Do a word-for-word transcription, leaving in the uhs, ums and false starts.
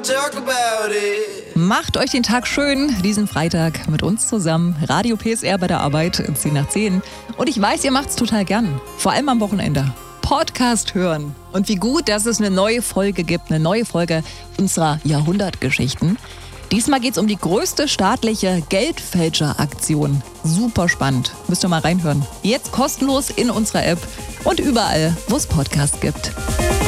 talk about it. Macht euch den Tag schön, diesen Freitag mit uns zusammen. Radio P S R bei der Arbeit, zehn nach zehn. Und ich weiß, ihr macht's total gern, vor allem am Wochenende. Podcast hören. Und wie gut, dass es eine neue Folge gibt, eine neue Folge unserer Jahrhundertgeschichten. Diesmal geht's um die größte staatliche Geldfälscheraktion. Super spannend. Müsst ihr mal reinhören. Jetzt kostenlos in unserer App und überall, wo es Podcasts gibt.